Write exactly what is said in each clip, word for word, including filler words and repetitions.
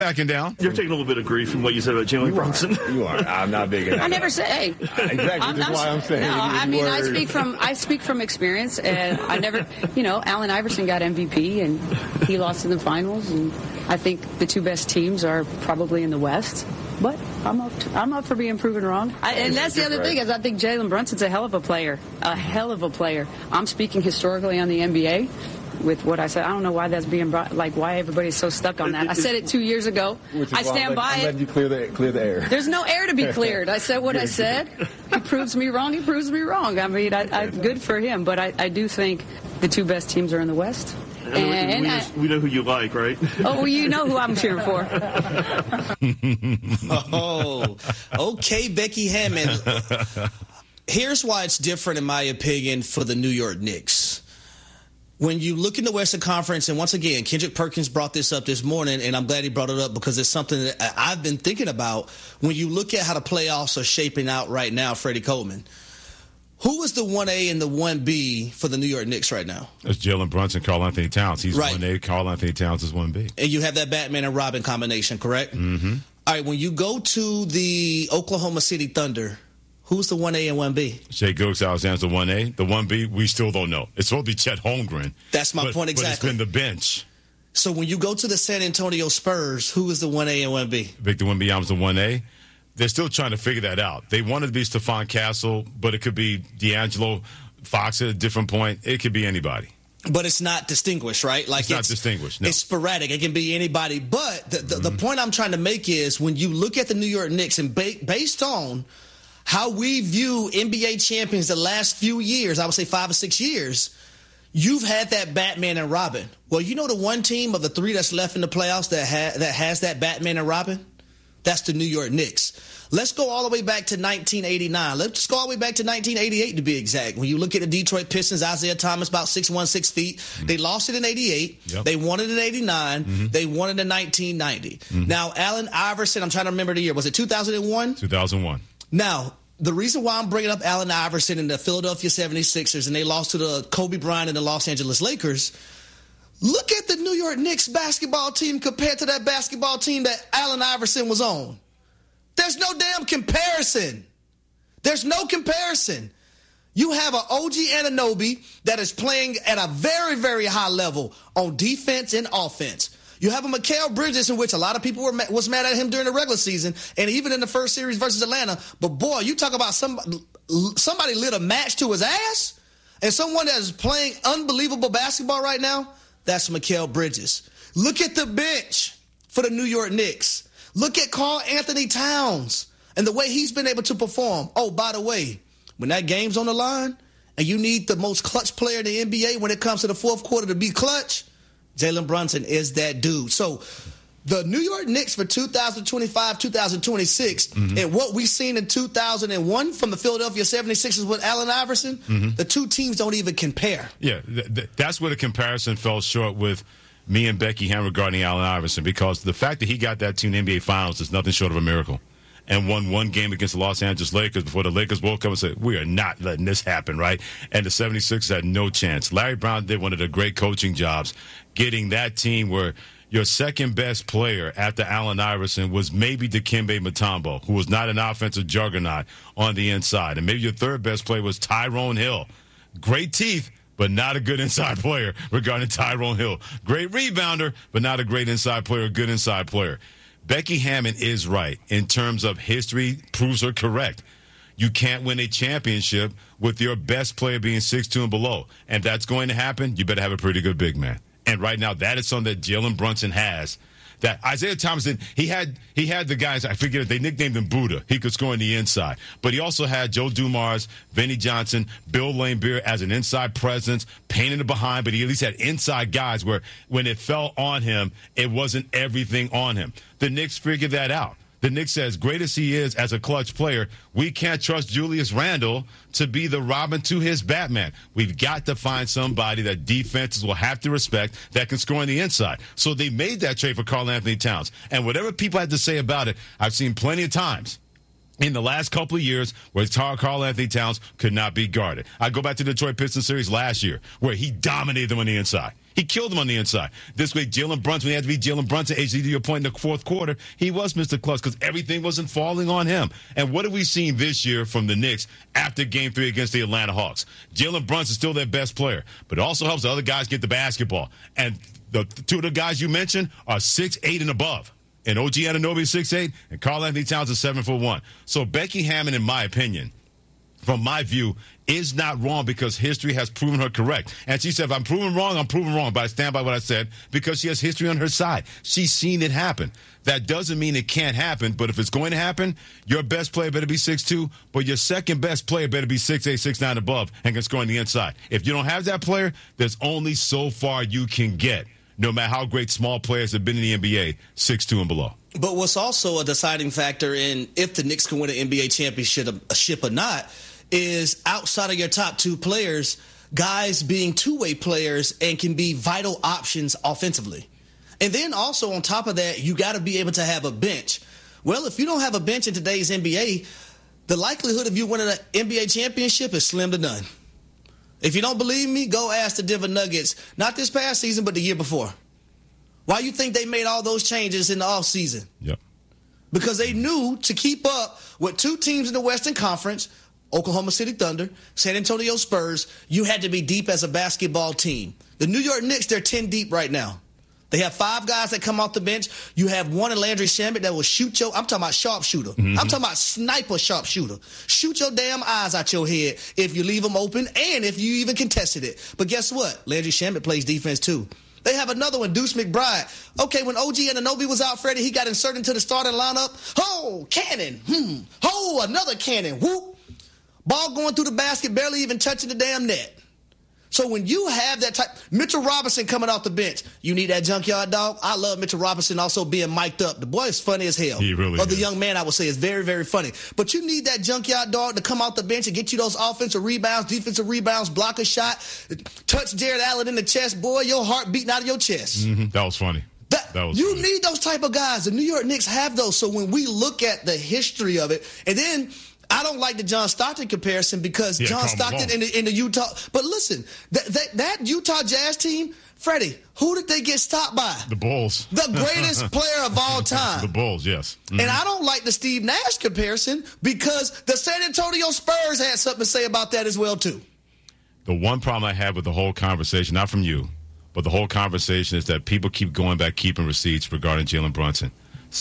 Backing down. You're taking a little bit of grief from what you said about Jalen Brunson. You are. I'm not big enough. I never said, hey. Exactly. I'm, That's I'm, why I'm saying. No, I mean, word. I speak from I speak from experience, and I never, you know, Allen Iverson got M V P, and he lost in the finals, and I think the two best teams are probably in the West. But I'm up. To, I'm up for being proven wrong. I, and that's the other thing is I think Jalen Brunson's a hell of a player, a hell of a player. I'm speaking historically on the N B A. With what I said, I don't know why that's being brought, like why everybody's so stuck on that. I said it two years ago. I stand by I'm it. letting you clear the, clear the air. There's no air to be cleared. I said what I said. He proves me wrong. He proves me wrong. I mean, I, I, good for him. But I, I do think the two best teams are in the West. And, and we, I, just, we know who you like, right? Oh, well, you know who I'm cheering for. Oh, okay, Becky Hammon. Here's why it's different, in my opinion, for the New York Knicks. When you look in the Western Conference, and once again, Kendrick Perkins brought this up this morning, and I'm glad he brought it up because it's something that I've been thinking about. When you look at how the playoffs are shaping out right now, Freddie Coleman, who is the one A and the one B for the New York Knicks right now? That's Jalen Brunson, Karl Anthony Towns. He's right. one A, Karl Anthony Towns is one B. And you have that Batman and Robin combination, correct? Mm-hmm. All right, when you go to the Oklahoma City Thunder, who's the one A and one B? Shai Gilgeous-Alexander's the one A. The one B, we still don't know. It's supposed to be Chet Holmgren. That's my but, point exactly. But it's been the bench. So when you go to the San Antonio Spurs, who is the one A and one B? Victor Wembanyama's the one A. They're still trying to figure that out. They wanted to be Stephon Castle, but it could be D'Angelo Fox at a different point. It could be anybody. But it's not distinguished, right? Like it's, it's not distinguished. No. It's sporadic. It can be anybody. But the, the, mm-hmm. the point I'm trying to make is when you look at the New York Knicks and ba- based on how we view N B A champions the last few years, I would say five or six years, you've had that Batman and Robin. Well, you know the one team of the three that's left in the playoffs that ha- that has that Batman and Robin? That's the New York Knicks. Let's go all the way back to nineteen eighty-nine. Let's go all the way back to nineteen eighty-eight to be exact. When you look at the Detroit Pistons, Isaiah Thomas about six one, six feet. Mm-hmm. They lost it in eighty-eight. Yep. They won it in eighty-nine. Mm-hmm. They won it in nineteen ninety. Mm-hmm. Now, Allen Iverson, I'm trying to remember the year. Was it two thousand one? two thousand one. Now, the reason why I'm bringing up Allen Iverson and the Philadelphia seventy-sixers, and they lost to the Kobe Bryant and the Los Angeles Lakers, look at the New York Knicks basketball team compared to that basketball team that Allen Iverson was on. There's no damn comparison. There's no comparison. You have an O G Anunoby that is playing at a very, very high level on defense and offense. You have a Mikal Bridges in which a lot of people were ma- was mad at him during the regular season and even in the first series versus Atlanta. But, boy, you talk about somebody, somebody lit a match to his ass and someone that is playing unbelievable basketball right now, that's Mikal Bridges. Look at the bench for the New York Knicks. Look at Karl Anthony Towns and the way he's been able to perform. Oh, by the way, when that game's on the line and you need the most clutch player in the N B A when it comes to the fourth quarter to be clutch, Jalen Brunson is that dude. So the New York Knicks for two thousand twenty-five, two thousand twenty-six, mm-hmm. and what we've seen in two thousand one from the Philadelphia seventy-sixers with Allen Iverson, mm-hmm. the two teams don't even compare. Yeah, th- th- that's where the comparison fell short with me and Becky Hammon regarding Allen Iverson, because the fact that he got that team in the N B A Finals is nothing short of a miracle. And won one game against the Los Angeles Lakers before the Lakers woke up and said, we are not letting this happen, right? And the seventy-sixers had no chance. Larry Brown did one of the great coaching jobs, getting that team where your second best player after Allen Iverson was maybe Dikembe Mutombo, who was not an offensive juggernaut on the inside. And maybe your third best player was Tyrone Hill. Great teeth, but not a good inside player regarding Tyrone Hill. Great rebounder, but not a great inside player, a good inside player. Becky Hammon is right in terms of history proves her correct. You can't win a championship with your best player being six two and below. And if that's going to happen, you better have a pretty good big man. And right now, that is something that Jalen Brunson has. That Isaiah Thomas, he had he had the guys, I forget it, they nicknamed him Buddha. He could score on the inside. But he also had Joe Dumars, Vinnie Johnson, Bill Laimbeer as an inside presence, pain in the behind, but he at least had inside guys where when it fell on him, it wasn't everything on him. The Knicks figured that out. The Knicks, as great as he is as a clutch player, we can't trust Julius Randle to be the Robin to his Batman. We've got to find somebody that defenses will have to respect that can score on the inside. So they made that trade for Karl Anthony Towns. And whatever people had to say about it, I've seen plenty of times in the last couple of years where Karl Anthony Towns could not be guarded. I go back to the Detroit Pistons series last year where he dominated them on the inside. He killed them on the inside. This way, Jalen Brunson, when he had to be Jalen Brunson, H D to your point in the fourth quarter, he was Mister Clutch because everything wasn't falling on him. And what have we seen this year from the Knicks after game three against the Atlanta Hawks? Jalen Brunson is still their best player, but it also helps the other guys get the basketball. And the two of the guys you mentioned are six eight and above. And O G Anunoby is six eight, and Karl Anthony Towns is seven foot one. So Becky Hammon, in my opinion, from my view, is not wrong because history has proven her correct. And she said, if I'm proven wrong, I'm proven wrong. But I stand by what I said because she has history on her side. She's seen it happen. That doesn't mean it can't happen, but if it's going to happen, your best player better be six two, but your second best player better be six eight, six nine above and can score on the inside. If you don't have that player, there's only so far you can get. No matter how great small players have been in the N B A, six two and below. But what's also a deciding factor in if the Knicks can win an N B A championship a ship or not is outside of your top two players, guys being two-way players and can be vital options offensively. And then also on top of that, you got to be able to have a bench. Well, if you don't have a bench in today's N B A, the likelihood of you winning an N B A championship is slim to none. If you don't believe me, go ask the Denver Nuggets, not this past season, but the year before. Why you think they made all those changes in the offseason? Yep. Because they knew to keep up with two teams in the Western Conference, Oklahoma City Thunder, San Antonio Spurs, you had to be deep as a basketball team. The New York Knicks, they're ten deep right now. They have five guys that come off the bench. You have one in Landry Shamet that will shoot your – I'm talking about sharpshooter. Mm-hmm. I'm talking about sniper sharpshooter. Shoot your damn eyes out your head if you leave them open and if you even contested it. But guess what? Landry Shamet plays defense too. They have another one, Deuce McBride. Okay, when O G Anunoby was out, Freddie, he got inserted into the starting lineup. Oh, cannon. Hmm. Oh, another cannon. Whoop. Ball going through the basket, barely even touching the damn net. So when you have that type, Mitchell Robinson coming off the bench, you need that junkyard dog. I love Mitchell Robinson also being mic'd up. The boy is funny as hell. He really Or the is. young man, I would say, is very, very funny. But you need that junkyard dog to come off the bench and get you those offensive rebounds, defensive rebounds, block a shot, touch Jared Allen in the chest. Boy, your heart beating out of your chest. Mm-hmm. That was funny. That, that was you funny. need those type of guys. The New York Knicks have those. So when we look at the history of it, and then I don't like the John Stockton comparison because yeah, John Stockton in the, in the Utah. But listen, that, that that Utah Jazz team, Freddie, who did they get stopped by? The Bulls. The greatest player of all time. The Bulls, yes. Mm-hmm. And I don't like the Steve Nash comparison because the San Antonio Spurs had something to say about that as well, too. The one problem I have with the whole conversation, not from you, but the whole conversation is that people keep going back, keeping receipts regarding Jalen Brunson.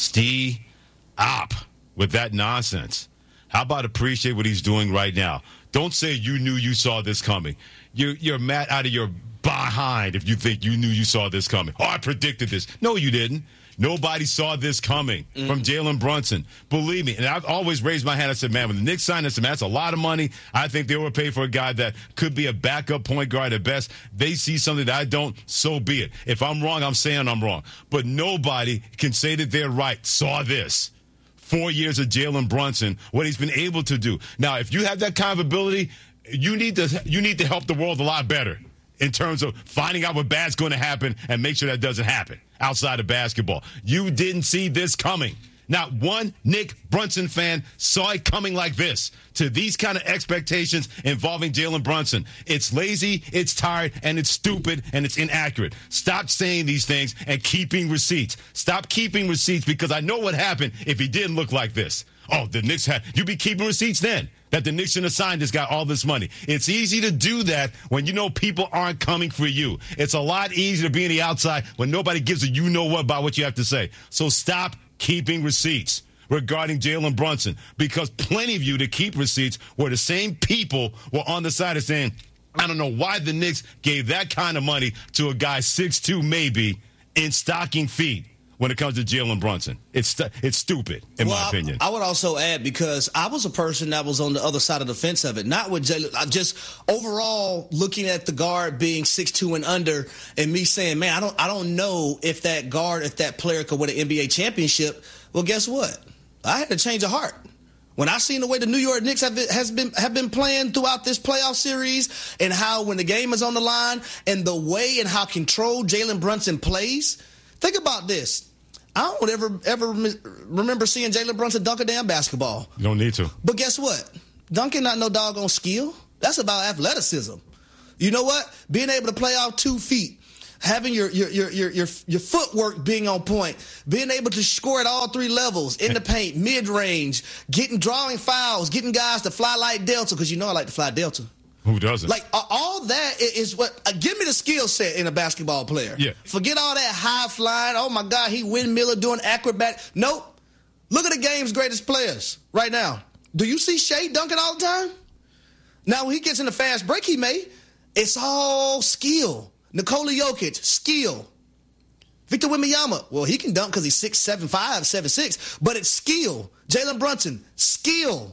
Stop with that nonsense. How about appreciate what he's doing right now? Don't say you knew you saw this coming. You're, you're mad out of your behind if you think you knew you saw this coming. Oh, I predicted this. No, you didn't. Nobody saw this coming mm. from Jalen Brunson. Believe me. And I've always raised my hand. I said, man, when the Knicks signed this, man, that's a lot of money. I think they were paid for a guy that could be a backup point guard at best. They see something that I don't, so be it. If I'm wrong, I'm saying I'm wrong. But nobody can say that they're right. Saw this. Four years of Jalen Brunson, what he's been able to do. Now, if you have that kind of ability, you need to you need to help the world a lot better in terms of finding out what bad's going to happen and make sure that doesn't happen outside of basketball. You didn't see this coming. Not one Nick Brunson fan saw it coming like this to these kind of expectations involving Jalen Brunson. It's lazy, it's tired, and it's stupid, and it's inaccurate. Stop saying these things and keeping receipts. Stop keeping receipts because I know what happened if he didn't look like this. Oh, the Knicks had – you'd be keeping receipts then that the Knicks shouldn't have signed this guy all this money. It's easy to do that when you know people aren't coming for you. It's a lot easier to be on the outside when nobody gives a you-know-what about what you have to say. So stop keeping receipts regarding Jalen Brunson because plenty of you to keep receipts were the same people were on the side of saying, I don't know why the Knicks gave that kind of money to a guy six two maybe in stocking feet when it comes to Jalen Brunson. It's it's stupid, in well, my opinion. I, I would also add, because I was a person that was on the other side of the fence of it, not with Jalen. I just overall looking at the guard being six two and under and me saying, man, I don't I don't know if that guard, if that player could win an N B A championship. Well, guess what? I had to change of heart. When I seen the way the New York Knicks have been, has been have been playing throughout this playoff series and how when the game is on the line and the way and how controlled Jalen Brunson plays, think about this. I don't ever ever remember seeing Jalen Brunson dunk a damn basketball. You don't need to. But guess what? Dunking not no doggone skill. That's about athleticism. You know what? Being able to play off two feet, having your your your your your, your footwork being on point, being able to score at all three levels, in the paint, mid-range, getting drawing fouls, getting guys to fly like Delta, because you know I like to fly Delta. Who doesn't? Like, all that is what uh, – give me the skill set in a basketball player. Yeah. Forget all that high flying. Oh, my God, he windmiller doing acrobat. Nope. Look at the game's greatest players right now. Do you see Shea dunking all the time? Now, when he gets in the fast break he made, it's all skill. Nikola Jokic, skill. Victor Wembanyama, well, he can dunk because he's six seven five, seven six, but it's skill. Jalen Brunson, skill.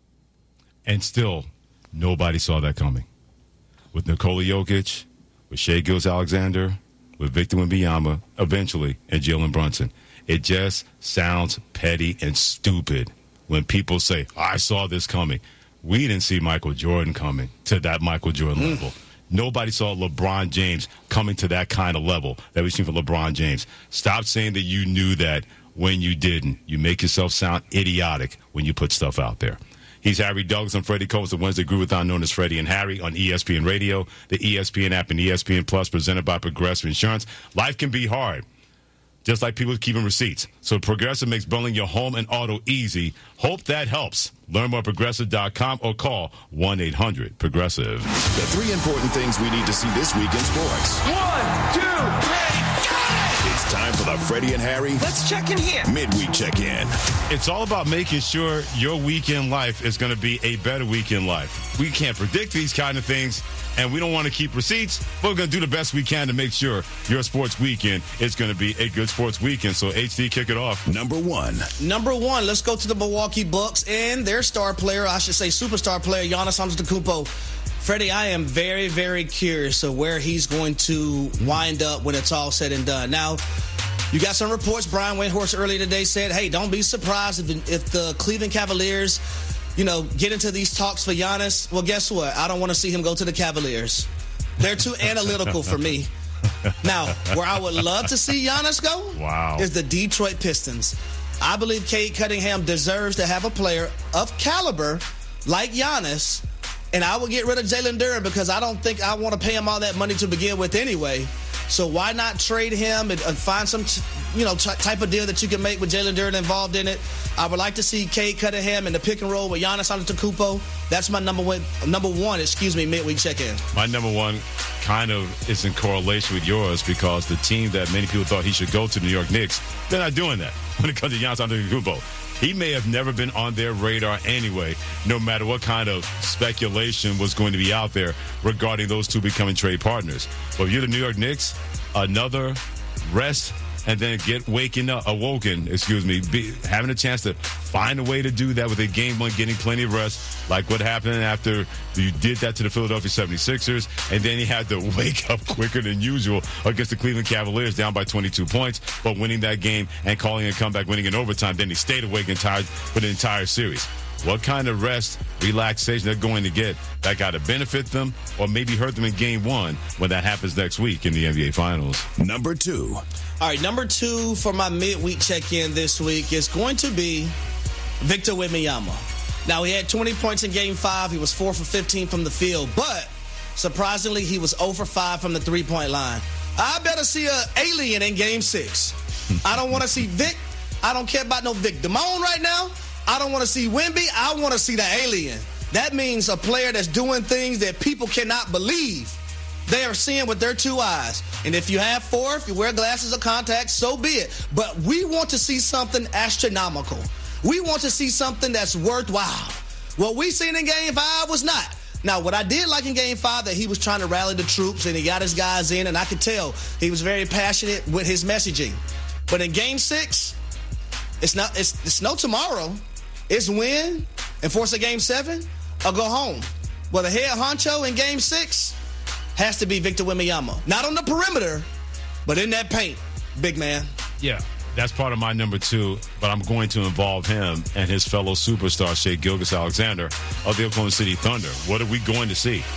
And still – nobody saw that coming. With Nikola Jokic, with Shai Gilgeous-Alexander, with Victor Wembanyama, eventually, and Jalen Brunson. It just sounds petty and stupid when people say, I saw this coming. We didn't see Michael Jordan coming to that Michael Jordan mm. level. Nobody saw LeBron James coming to that kind of level that we've seen from LeBron James. Stop saying that you knew that when you didn't. You make yourself sound idiotic when you put stuff out there. He's Harry Douglas. I'm Freddie Coates, the Wednesday Groovathon known as Freddie and Harry on E S P N Radio, the E S P N app, and E S P N Plus, presented by Progressive Insurance. Life can be hard, just like people keeping receipts. So Progressive makes bundling your home and auto easy. Hope that helps. Learn more at Progressive dot com or call one eight hundred Progressive. The three important things we need to see this week in sports. One, two, three, go! It's time for the Freddie and Harry. Let's check in here. Midweek check-in. It's all about making sure your weekend life is going to be a better weekend life. We can't predict these kind of things, and we don't want to keep receipts, but we're going to do the best we can to make sure your sports weekend is going to be a good sports weekend. So, H D, kick it off. Number one. Number one, let's go to the Milwaukee Bucks and their star player, I should say superstar player, Giannis Antetokounmpo. Freddie, I am very, very curious of where he's going to wind up when it's all said and done. Now, you got some reports. Brian Windhorst earlier today said, hey, don't be surprised if, if the Cleveland Cavaliers, you know, get into these talks for Giannis. Well, guess what? I don't want to see him go to the Cavaliers. They're too analytical for me. Now, where I would love to see Giannis go wow. is the Detroit Pistons. I believe Cade Cunningham deserves to have a player of caliber like Giannis. And I would get rid of Jalen Duren because I don't think I want to pay him all that money to begin with anyway. So why not trade him and, and find some, you know, t- type of deal that you can make with Jalen Duren involved in it? I would like to see Cade Cunningham in the pick and roll with Giannis Antetokounmpo. That's my number one, number one, excuse me, midweek check-in. My number one kind of is in correlation with yours because the team that many people thought he should go to, the New York Knicks, they're not doing that when it comes to Giannis Antetokounmpo. He may have never been on their radar anyway, no matter what kind of speculation was going to be out there regarding those two becoming trade partners. But if you're the New York Knicks, another rest and then get waking up, awoken, excuse me, be, having a chance to find a way to do that with a game one, getting plenty of rest, like what happened after you did that to the Philadelphia seventy-sixers, and then you had to wake up quicker than usual against the Cleveland Cavaliers, down by twenty-two points, but winning that game and calling a comeback, winning in overtime. Then he stayed awake and tired for the entire series. What kind of rest, relaxation they're going to get that got to benefit them or maybe hurt them in game one when that happens next week in the N B A Finals? Number two. All right, number two for my midweek check-in this week is going to be Victor Wembanyama. Now, he had twenty points in game five. He was four for fifteen from the field, but surprisingly, he was zero for five from the three-point line. I better see an alien in game six. I don't want to see Vic. I don't care about no Vic Damone right now. I don't want to see Wemby. I want to see the alien. That means a player that's doing things that people cannot believe they are seeing with their two eyes. And if you have four, if you wear glasses or contacts, so be it. But we want to see something astronomical. We want to see something that's worthwhile. What we seen in game five was not. Now, what I did like in game five, that he was trying to rally the troops and he got his guys in, and I could tell he was very passionate with his messaging. But in game six, it's not. It's, it's no tomorrow. It's win and force a game seven or go home. Well, the head honcho in game six has to be Victor Wembanyama. Not on the perimeter, but in that paint, big man. Yeah, that's part of my number two, but I'm going to involve him and his fellow superstar, Shai Gilgeous-Alexander of the Oklahoma City Thunder. What are we going to see?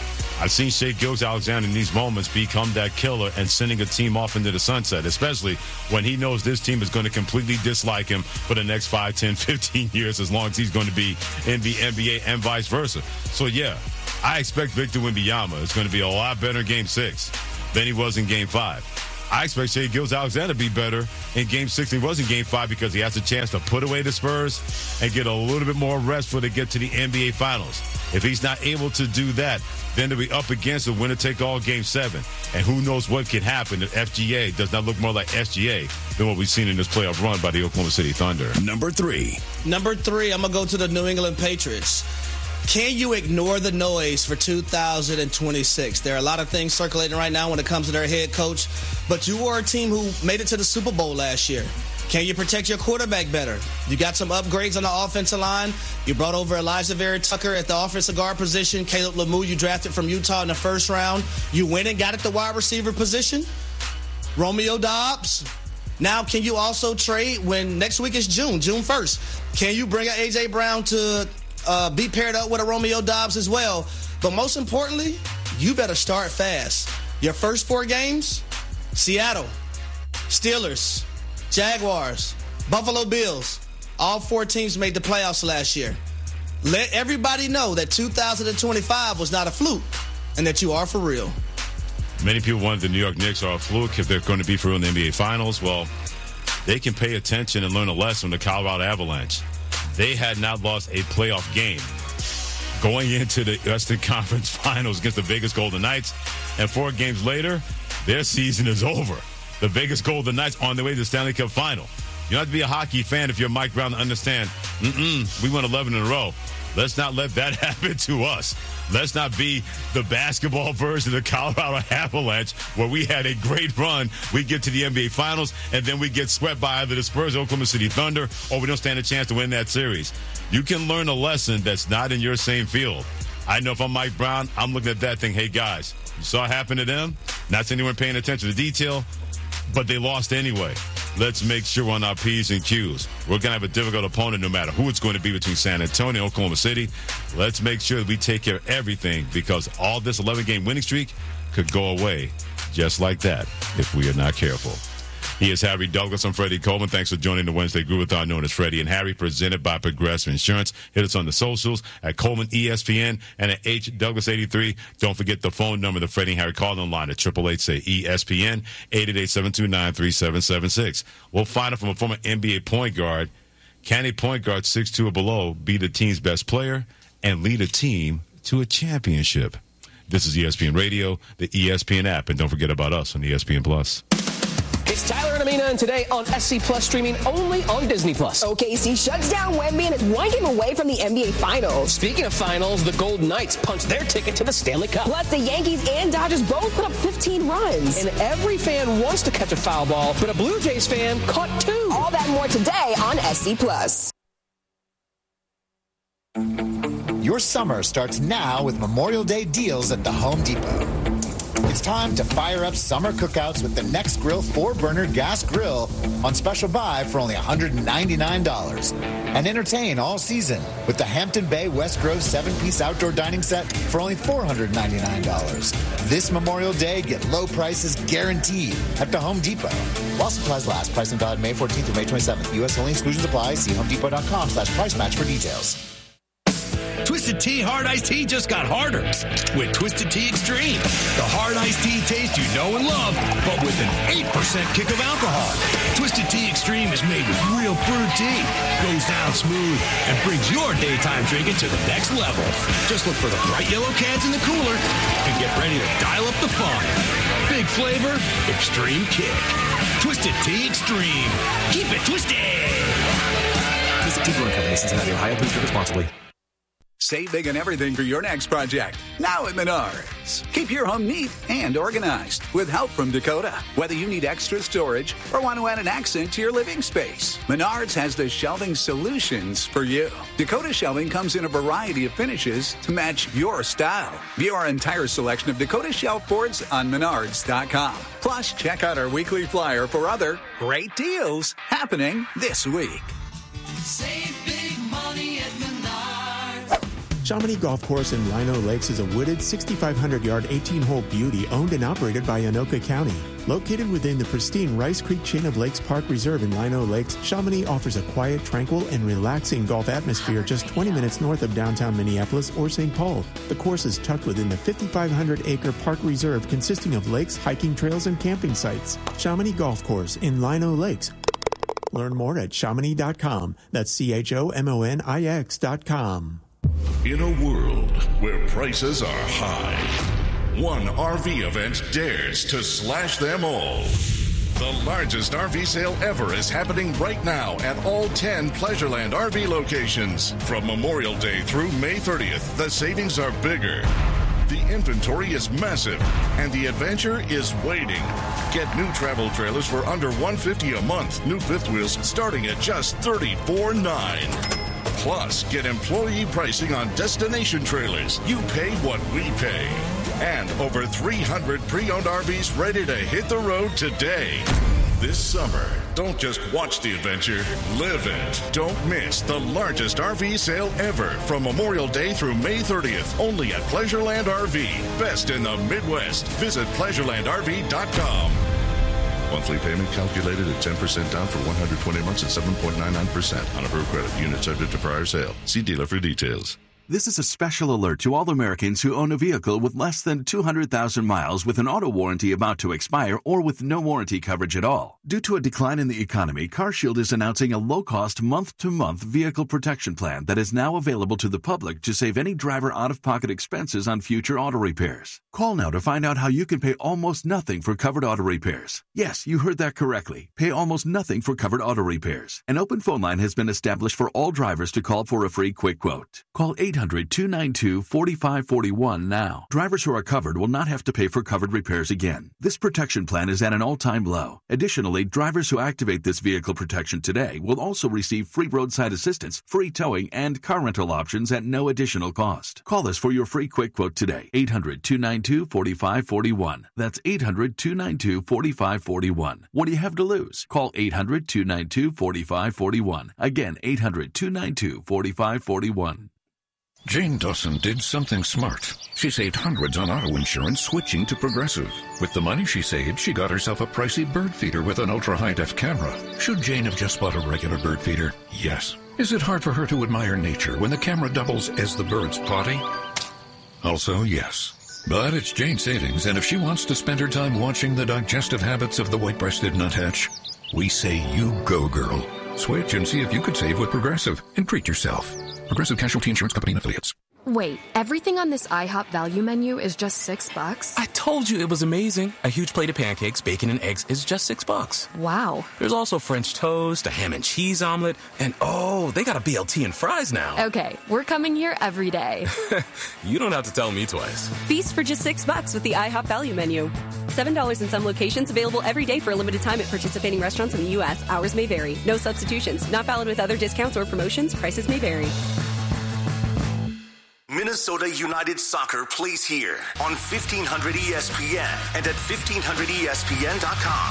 I've seen Shai Gilgeous-Alexander in these moments become that killer and sending a team off into the sunset, especially when he knows this team is going to completely dislike him for the next five, ten, fifteen years, as long as he's going to be in the N B A and vice versa. So, yeah, I expect Victor Wembanyama is going to be a lot better in Game six than he was in Game five. I expect Shai Gilgeous-Alexander to be better in Game six than he was in Game five because he has a chance to put away the Spurs and get a little bit more rest before they get to the N B A Finals. If he's not able to do that, then they'll be up against a winner-take-all Game seven. And who knows what can happen if F G A does not look more like S G A than what we've seen in this playoff run by the Oklahoma City Thunder. Number three. Number three, I'm going to go to the New England Patriots. Can you ignore the noise for two thousand twenty-six? There are a lot of things circulating right now when it comes to their head coach, but you were a team who made it to the Super Bowl last year. Can you protect your quarterback better? You got some upgrades on the offensive line. You brought over Elijah Vera-Tucker at the offensive guard position. Caleb Lemieux, you drafted from Utah in the first round. You went and got at the wide receiver position. Romeo Doubs. Now, can you also trade when next week is June, June first? Can you bring an A J. Brown to uh, be paired up with a Romeo Doubs as well? But most importantly, you better start fast. Your first four games, Seattle, Steelers, Jaguars, Buffalo Bills. All four teams made the playoffs last year. Let everybody know that two thousand twenty-five was not a fluke and that you are for real. Many people wanted the New York Knicks are a fluke if they're going to be for real in the N B A Finals. Well, they can pay attention and learn a lesson from the Colorado Avalanche. They had not lost a playoff game going into the Western Conference Finals against the Vegas Golden Knights. And four games later, their season is over. The Vegas Golden Knights on their way to the Stanley Cup Final. You don't have to be a hockey fan if you're Mike Brown to understand, mm-mm, we won eleven in a row. Let's not let that happen to us. Let's not be the basketball version of the Colorado Avalanche where we had a great run. We get to the N B A Finals, and then we get swept by either the Spurs or Oklahoma City Thunder, or we don't stand a chance to win that series. You can learn a lesson that's not in your same field. I know if I'm Mike Brown, I'm looking at that thing, hey, guys, you saw it happen to them? Not anyone paying attention to detail, but they lost anyway. Let's make sure we're on our P's and Q's. We're going to have a difficult opponent no matter who it's going to be between San Antonio and Oklahoma City. Let's make sure that we take care of everything because all this eleven-game winning streak could go away just like that if we are not careful. He is Harry Douglas. I'm Freddie Coleman. Thanks for joining the Wednesday Groovathon known as Freddie and Harry, presented by Progressive Insurance. Hit us on the socials at Coleman E S P N and at H Douglas eighty-three. Don't forget the phone number, the Freddie and Harry call-in line at eight eight eight, say E S P N, eight eight eight, seven two nine, three seven seven six. We'll find out from a former N B A point guard, can a point guard six two or below be the team's best player and lead a team to a championship? This is E S P N Radio, the E S P N app, and don't forget about us on E S P N Plus. It's Tyler and Amina, and today on S C Plus, streaming only on Disney Plus. O K C shuts down Wemby and is one game away from the N B A Finals. Speaking of finals, the Golden Knights punched their ticket to the Stanley Cup. Plus, the Yankees and Dodgers both put up fifteen runs. And every fan wants to catch a foul ball, but a Blue Jays fan caught two. All that and more today on S C Plus. Your summer starts now with Memorial Day deals at the Home Depot. It's time to fire up summer cookouts with the Next Grill four-burner gas grill on special buy for only one hundred ninety-nine dollars. And entertain all season with the Hampton Bay West Grove seven-piece outdoor dining set for only four hundred ninety-nine dollars. This Memorial Day, get low prices guaranteed at the Home Depot. While supplies last, pricing valid May fourteenth through May twenty-seventh. U S only, exclusions apply. See homedepot.com slash price match for details. Twisted Tea Hard Iced Tea just got harder with Twisted Tea Extreme. The hard iced tea taste you know and love, but with an eight percent kick of alcohol. Twisted Tea Extreme is made with real brewed tea, goes down smooth, and brings your daytime drinking to the next level. Just look for the bright yellow cans in the cooler and get ready to dial up the fun. Big flavor, extreme kick. Twisted Tea Extreme. Keep it twisted. Visit Tea Brewing Company, Cincinnati, Ohio. Please drink responsibly. Save big on everything for your next project. Now at Menards. Keep your home neat and organized with help from Dakota. Whether you need extra storage or want to add an accent to your living space, Menards has the shelving solutions for you. Dakota shelving comes in a variety of finishes to match your style. View our entire selection of Dakota shelf boards on menards dot com. Plus, check out our weekly flyer for other great deals happening this week. Save big money at Menards. Chamonix Golf Course in Lino Lakes is a wooded sixty-five hundred yard eighteen-hole beauty owned and operated by Anoka County. Located within the pristine Rice Creek Chain of Lakes Park Reserve in Lino Lakes, Chamonix offers a quiet, tranquil, and relaxing golf atmosphere just twenty minutes north of downtown Minneapolis or Saint Paul. The course is tucked within the fifty-five hundred acre park reserve consisting of lakes, hiking trails, and camping sites. Chamonix Golf Course in Lino Lakes. Learn more at Chamonix dot com. That's C H O M O N I X dot com. In a world where prices are high, one R V event dares to slash them all. The largest R V sale ever is happening right now at all ten Pleasureland R V locations. From Memorial Day through May thirtieth, the savings are bigger. The inventory is massive, and the adventure is waiting. Get new travel trailers for under one hundred fifty dollars a month. New fifth wheels starting at just thirty-four nine. Plus, get employee pricing on destination trailers. You pay what we pay. And over three hundred pre-owned R Vs ready to hit the road today. This summer, don't just watch the adventure, live it. Don't miss the largest R V sale ever from Memorial Day through May thirtieth, only at Pleasureland R V. Best in the Midwest. Visit pleasureland R V dot com. Monthly payment calculated at ten percent down for one hundred twenty months at seven point nine nine percent on approved credit. Unit subject to prior sale. See dealer for details. This is a special alert to all Americans who own a vehicle with less than two hundred thousand miles with an auto warranty about to expire or with no warranty coverage at all. Due to a decline in the economy, CarShield is announcing a low-cost month-to-month vehicle protection plan that is now available to the public to save any driver out-of-pocket expenses on future auto repairs. Call now to find out how you can pay almost nothing for covered auto repairs. Yes, you heard that correctly. Pay almost nothing for covered auto repairs. An open phone line has been established for all drivers to call for a free quick quote. Call eight hundred, two nine two, four five four one now. Drivers who are covered will not have to pay for covered repairs again. This protection plan is at an all-time low. Additionally, drivers who activate this vehicle protection today will also receive free roadside assistance, free towing, and car rental options at no additional cost. Call us for your free quick quote today. eight hundred, two nine two, four five four one. That's eight hundred, two nine two, four five four one. What do you have to lose? Call eight hundred, two nine two, four five four one. Again, eight hundred, two nine two, four five four one. Jane Dawson did something smart. She saved hundreds on auto insurance switching to Progressive. With the money she saved, she got herself a pricey bird feeder with an ultra-high-def camera. Should Jane have just bought a regular bird feeder? Yes. Is it hard for her to admire nature when the camera doubles as the bird's potty? Also, yes. But it's Jane's savings, and if she wants to spend her time watching the digestive habits of the white-breasted nuthatch, we say you go, girl. Switch and see if you could save with Progressive and treat yourself. Progressive Casualty Insurance Company and Affiliates. Wait, everything on this IHOP value menu is just six bucks? I told you it was amazing. A huge plate of pancakes, bacon, and eggs is just six bucks. Wow. There's also French toast, a ham and cheese omelet, and oh, they got a B L T and fries now. Okay, we're coming here every day. You don't have to tell me twice. Feast for just six bucks with the IHOP value menu. Seven dollars in some locations, available every day for a limited time at participating restaurants in the U S. Hours may vary. No substitutions. Not valid with other discounts or promotions. Prices may vary. Minnesota United Soccer plays here on fifteen hundred E S P N and at fifteen hundred E S P N dot com.